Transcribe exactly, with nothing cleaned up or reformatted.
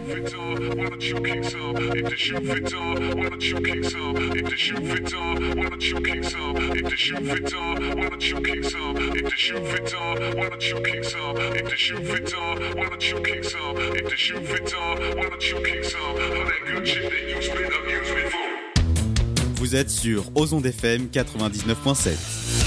fit on, why don't you kick some? If the shoe fit on, why don't you kick some? If the shoe fit on, why don't you kick some? If the shoe fit on, why don't you kick some? If the shoe fit on, why don't you kick some? If the shoe fit on, why don't you kick some? If the shoe fit on, why don't you kick some? All that good shit that you spit up, use me for. Vous êtes sur Ozon F M quatre-vingt-dix-neuf virgule sept.